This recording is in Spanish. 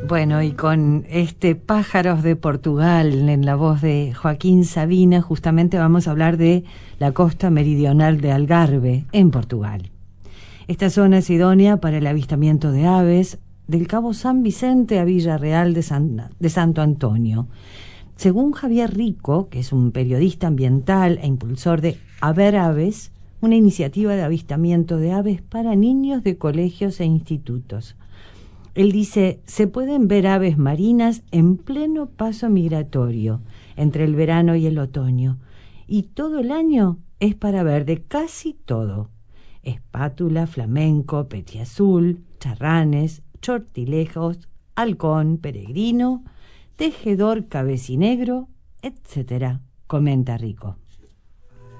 Bueno, y con este Pájaros de Portugal en la voz de Joaquín Sabina, justamente vamos a hablar de la costa meridional de Algarve, en Portugal. Esta zona es idónea para el avistamiento de aves, del Cabo San Vicente a Villarreal de Santo Antonio. Según Javier Rico, que es un periodista ambiental e impulsor de Haber Aves, una iniciativa de avistamiento de aves para niños de colegios e institutos. Él dice, se pueden ver aves marinas en pleno paso migratorio, entre el verano y el otoño, y todo el año es para ver de casi todo. Espátula, flamenco, petiazul, charranes, chortilejos, halcón, peregrino, tejedor cabecinegro, etcétera, comenta Rico.